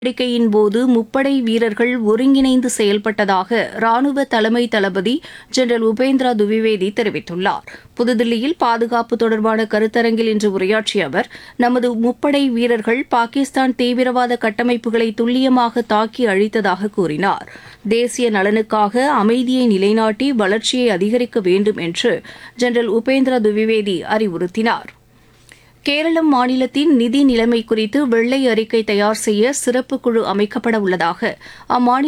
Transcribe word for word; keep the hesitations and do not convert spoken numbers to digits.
நடவடிக்கையின் போது முப்படை வீரர்கள் ஒருங்கிணைந்து செயல்பட்டதாக ராணுவ தலைமை தளபதி ஜெனரல் உபேந்திரா துவிவேதி தெரிவித்துள்ளார். புதுதில்லியில் பாதுகாப்பு தொடர்பான கருத்தரங்கில் இன்று உரையாற்றிய அவர், நமது முப்படை வீரர்கள் பாகிஸ்தான் தீவிரவாத கட்டமைப்புகளை துல்லியமாக தாக்கி அழித்ததாக கூறினார். தேசிய நலனுக்காக அமைதியை நிலைநாட்டி வளர்ச்சியை அதிகரிக்க வேண்டும் என்று ஜெனரல் உபேந்திரா துவிவேதி அறிவுறுத்தினார். கேரளம் மாநிலத்தின் நிதி நிலைமை குறித்து வெள்ளை அறிக்கை தயார் செய்ய சிறப்பு குழு அமைக்கப்பட உள்ளதாக அம்மாநில